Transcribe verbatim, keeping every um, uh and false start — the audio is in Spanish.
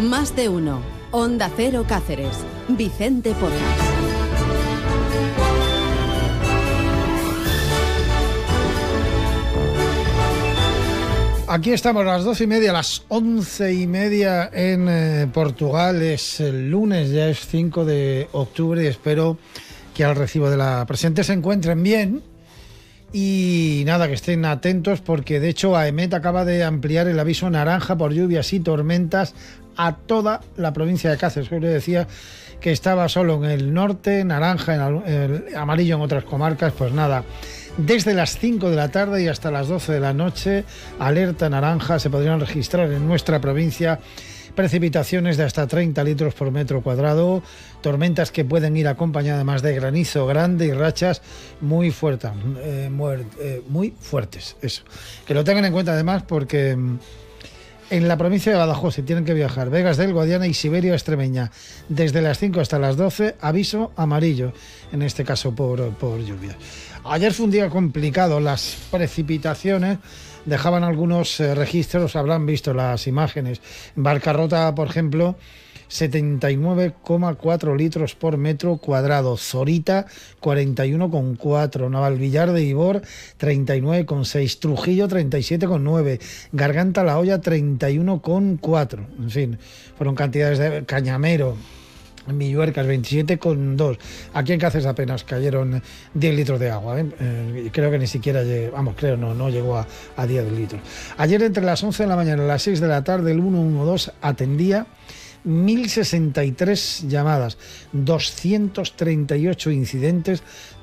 Más de uno. Onda Cero Cáceres. Vicente Pozas. Aquí estamos a las doce y media, a las once y media en eh, Portugal. Es el lunes, ya es cinco de octubre y espero que al recibo de la presente se encuentren bien. Y nada, que estén atentos porque de hecho AEMET acaba de ampliar el aviso naranja por lluvias y tormentas a toda la provincia de Cáceres. Yo le decía que estaba solo en el norte, naranja, en el, el amarillo en otras comarcas. Pues nada, desde las cinco de la tarde y hasta las doce de la noche, alerta naranja, se podrían registrar en nuestra provincia precipitaciones de hasta treinta litros por metro cuadrado, tormentas que pueden ir acompañadas además de granizo grande y rachas muy fuertes, eh, muy, eh, muy fuertes, eso. Que lo tengan en cuenta además porque en la provincia de Badajoz se tienen que viajar Vegas del Guadiana y Siberia Extremeña desde las cinco hasta las doce, aviso amarillo, en este caso por, por lluvia. Ayer fue un día complicado, las precipitaciones dejaban algunos eh, registros, habrán visto las imágenes. En Barcarrota, por ejemplo, setenta y nueve coma cuatro litros por metro cuadrado. Zorita, cuarenta y uno coma cuatro. Navalvillar de Ibor, treinta y nueve coma seis. Trujillo, treinta y siete coma nueve. Garganta La Hoya, treinta y uno coma cuatro. En fin, fueron cantidades de Cañamero. En Villuercas, veintisiete coma dos. Aquí en Cáceres apenas cayeron diez litros de agua, ¿eh? Eh, creo que ni siquiera llegó, vamos, creo no, no llegó a, a diez litros. Ayer entre las once de la mañana y las seis de la tarde el ciento doce atendía mil sesenta y tres llamadas, doscientos treinta y ocho incidentes